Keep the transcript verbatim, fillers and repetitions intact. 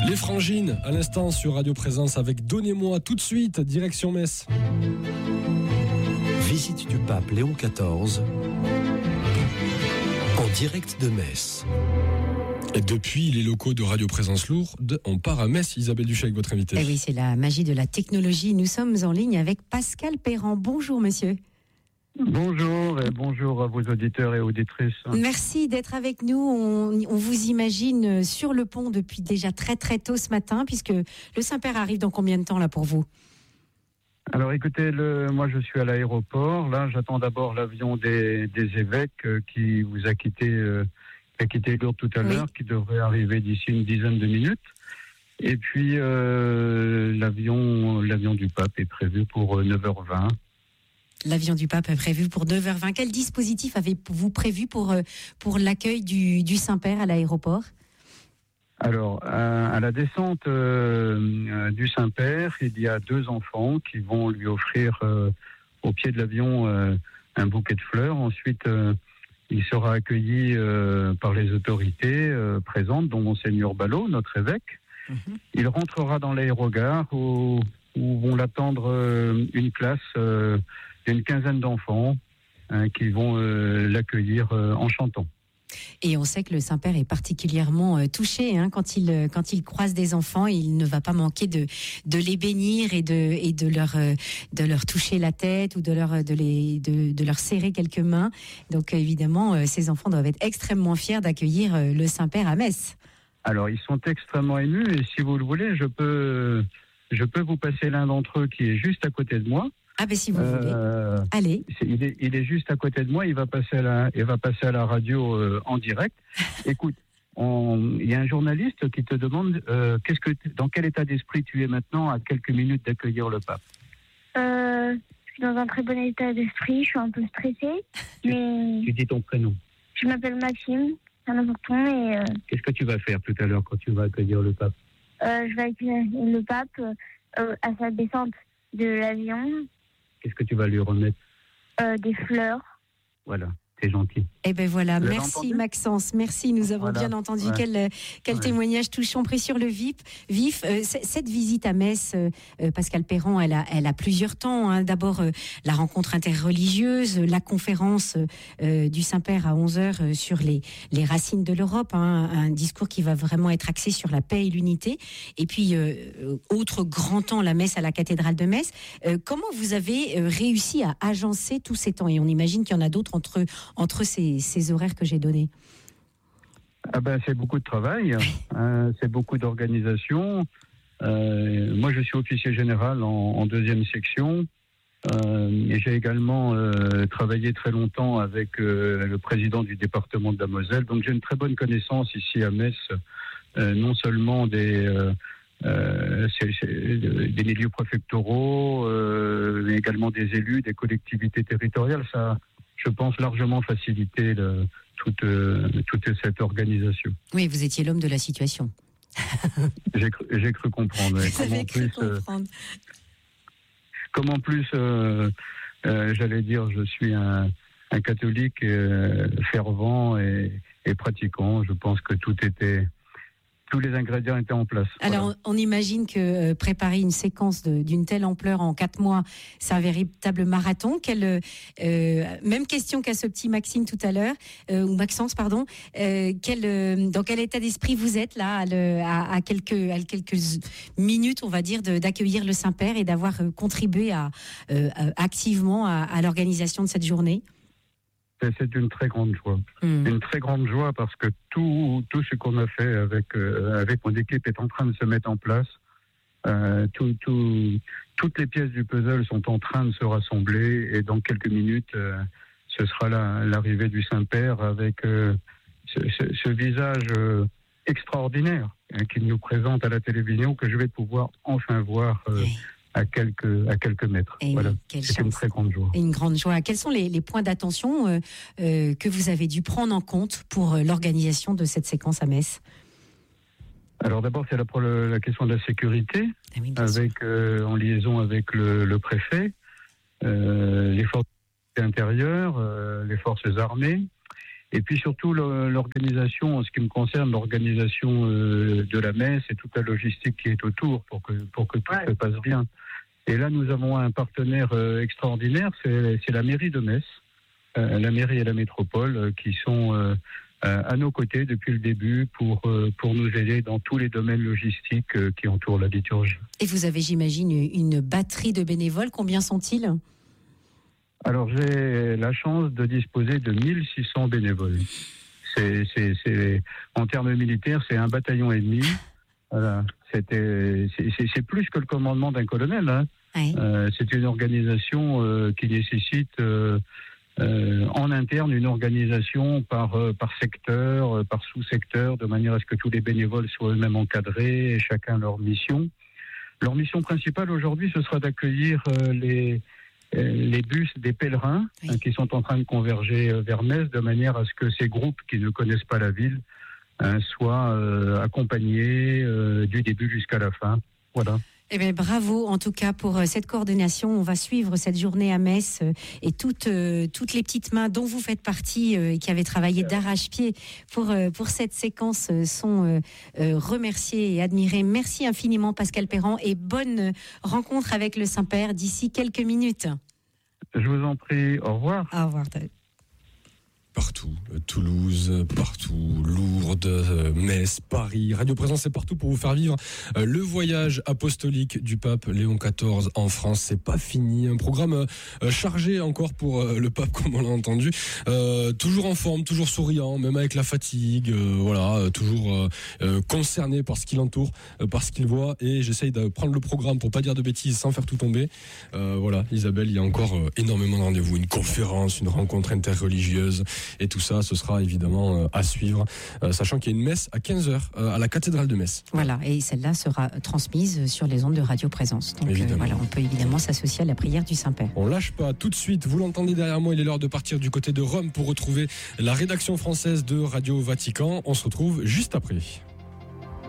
Les Frangines, à l'instant sur Radio Présence avec Donnez-moi tout de suite, direction Metz. Visite du pape Léon quatorze en direct de Metz. Et depuis les locaux de Radio Présence Lourde, on part à Metz. Isabelle Duchet avec votre invité. Eh oui, c'est la magie de la technologie. Nous sommes en ligne avec Pascal Perrand. Bonjour monsieur. Bonjour et bonjour à vos auditeurs et auditrices. Merci d'être avec nous. On, on vous imagine sur le pont depuis déjà très très tôt ce matin, puisque le Saint-Père arrive dans combien de temps là pour vous ? Alors écoutez, le, moi je suis à l'aéroport. Là, j'attends d'abord l'avion des, des évêques euh, qui vous a quitté, euh, qui a quitté Lourdes tout à l'heure, oui. Qui devrait arriver d'ici une dizaine de minutes. Et puis euh, l'avion, l'avion du pape est prévu pour neuf heures vingt. L'avion du pape est prévu pour neuf heures vingt. Quel dispositif avez-vous prévu pour, pour l'accueil du, du Saint-Père à l'aéroport ? Alors, à, à la descente euh, du Saint-Père, il y a deux enfants qui vont lui offrir euh, au pied de l'avion euh, un bouquet de fleurs. Ensuite, euh, il sera accueilli euh, par les autorités euh, présentes, dont Monseigneur Ballot, notre évêque. Mmh. Il rentrera dans l'aérogare où, où vont l'attendre euh, une classe euh, d'une quinzaine d'enfants hein, qui vont euh, l'accueillir euh, en chantant. Et on sait que le Saint-Père est particulièrement euh, touché hein, quand il euh, quand il croise des enfants. Il ne va pas manquer de de les bénir et de et de leur euh, de leur toucher la tête ou de leur de les de de leur serrer quelques mains. Donc euh, évidemment, euh, ces enfants doivent être extrêmement fiers d'accueillir euh, le Saint-Père à Metz. Alors ils sont extrêmement émus et si vous le voulez, je peux je peux vous passer l'un d'entre eux qui est juste à côté de moi. Ah ben si vous euh, voulez. Allez. C'est, il, est, il est juste à côté de moi. Il va passer à la, il va passer à la radio euh, en direct. Écoute, il y a un journaliste qui te demande euh, qu'est-ce que, dans quel état d'esprit tu es maintenant à quelques minutes d'accueillir le pape. Euh, je suis dans un très bon état d'esprit. Je suis un peu stressée. Tu, mais tu dis ton prénom. Je m'appelle Maxime. C'est un important et. Euh, qu'est-ce que tu vas faire tout à l'heure quand tu vas accueillir le pape? euh, Je vais accueillir le pape euh, à sa descente de l'avion. Qu'est-ce que tu vas lui remettre? euh, Des fleurs. Voilà, c'est gentil. Eh ben voilà, Vous merci Maxence, merci, nous avons voilà. bien entendu ouais. quel, quel ouais. témoignage touchant pris sur le vif. vif. Euh, cette visite à Metz, euh, Pascal Perrand, elle a, elle a plusieurs temps. Hein. D'abord, euh, la rencontre interreligieuse, la conférence euh, du Saint-Père à onze heures euh, sur les, les racines de l'Europe, hein, un discours qui va vraiment être axé sur la paix et l'unité. Et puis, euh, autre grand temps, la messe à la cathédrale de Metz. Euh, comment vous avez euh, réussi à agencer tous ces temps? Et on imagine qu'il y en a d'autres entre, entre ces ces horaires que j'ai donnés. Ah ben, c'est beaucoup de travail, hein, c'est beaucoup d'organisation. Euh, moi, je suis officier général en, en deuxième section euh, et j'ai également euh, travaillé très longtemps avec euh, le président du département de la Moselle. Donc, j'ai une très bonne connaissance ici à Metz, euh, non seulement des, euh, euh, c'est, c'est, des milieux préfectoraux, euh, mais également des élus, des collectivités territoriales. Ça je pense, largement faciliter le, toute, euh, toute cette organisation. Oui, vous étiez l'homme de la situation. j'ai, cru, j'ai cru comprendre. Vous avez cru plus, comprendre. Euh, comme en plus, euh, euh, j'allais dire, je suis un, un catholique euh, fervent et, et pratiquant, je pense que tout était... tous les ingrédients étaient en place. Alors, voilà. on, on imagine que euh, préparer une séquence de, d'une telle ampleur en quatre mois, c'est un véritable marathon. Quelle, euh, même question qu'à ce petit Maxime tout à l'heure, euh, ou Maxence, pardon. Euh, quel, euh, dans quel état d'esprit vous êtes là, à, le, à, à, quelques, à quelques minutes, on va dire, de, d'accueillir le Saint-Père et d'avoir euh, contribué à, euh, activement à, à l'organisation de cette journée? C'est une très grande joie. Mmh. Une très grande joie parce que tout, tout ce qu'on a fait avec, euh, avec mon équipe est en train de se mettre en place. Euh, tout, tout, toutes les pièces du puzzle sont en train de se rassembler et dans quelques minutes, euh, ce sera la, l'arrivée du Saint-Père avec euh, ce, ce, ce visage euh, extraordinaire hein, qu'il nous présente à la télévision que je vais pouvoir enfin voir euh, oui. à quelques, à quelques mètres. Et voilà. C'est chance. une très grande joie. Et une grande joie. Quels sont les, les points d'attention euh, euh, que vous avez dû prendre en compte pour euh, l'organisation de cette séquence à Metz? Alors d'abord, c'est la, la question de la sécurité, ah oui, avec, euh, en liaison avec le, le préfet, euh, les forces intérieures, euh, les forces armées. Et puis surtout l'organisation, en ce qui me concerne, l'organisation euh, de la messe et toute la logistique qui est autour pour que pour que tout se passe bien. Et là, nous avons un partenaire euh, extraordinaire, c'est, c'est la mairie de Metz, euh, la mairie et la métropole, euh, qui sont euh, à nos côtés depuis le début pour euh, pour nous aider dans tous les domaines logistiques euh, qui entourent la liturgie. Et vous avez, j'imagine, une batterie de bénévoles. Combien sont-ils ? Alors, j'ai la chance de disposer de mille six cents bénévoles. C'est, c'est, c'est, en termes militaires, c'est un bataillon et demi. Voilà. C'était, c'est, c'est, c'est plus que le commandement d'un colonel. Hein. Oui. Euh, c'est une organisation euh, qui nécessite euh, euh, en interne une organisation par, euh, par secteur, euh, par sous-secteur, de manière à ce que tous les bénévoles soient eux-mêmes encadrés et chacun leur mission. Leur mission principale aujourd'hui, ce sera d'accueillir euh, les les bus des pèlerins oui. hein, qui sont en train de converger vers Metz, de manière à ce que ces groupes qui ne connaissent pas la ville hein, soient euh, accompagnés euh, du début jusqu'à la fin. Voilà. Eh bien, bravo en tout cas pour cette coordination. On va suivre cette journée à Metz et toutes, euh, toutes les petites mains dont vous faites partie euh, et qui avaient travaillé d'arrache-pied pour, euh, pour cette séquence euh, sont euh, euh, remerciées et admirées. Merci infiniment Pascal Perran et bonne rencontre avec le Saint-Père d'ici quelques minutes. Je vous en prie, au revoir. Au revoir. Partout, Toulouse, partout, Lourdes, Metz, Paris. Radio Présence est partout pour vous faire vivre le voyage apostolique du pape Léon quatorze en France. C'est pas fini, un programme chargé encore pour le pape, comme on l'a entendu. Euh, toujours en forme, toujours souriant, même avec la fatigue. Euh, voilà, toujours euh, concerné par ce qui l'entoure, par ce qu'il voit. Et j'essaye de prendre le programme pour pas dire de bêtises sans faire tout tomber. Euh, voilà, Isabelle, il y a encore énormément de rendez-vous, une conférence, une rencontre interreligieuse. Et tout ça, ce sera évidemment euh, à suivre, euh, sachant qu'il y a une messe à quinze heures euh, à la cathédrale de Metz. Voilà, et celle-là sera transmise sur les ondes de Radio Présence. Donc euh, voilà, on peut évidemment s'associer à la prière du Saint-Père. On lâche pas tout de suite, vous l'entendez derrière moi, il est l'heure de partir du côté de Rome pour retrouver la rédaction française de Radio Vatican. On se retrouve juste après.